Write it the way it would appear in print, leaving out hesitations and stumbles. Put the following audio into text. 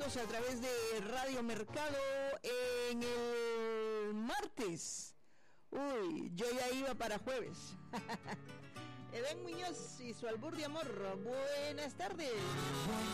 minutos a través de Radio Mercado en el martes. Uy, yo ya iba para jueves. Edén Muñoz y su albur de amor. Buenas tardes.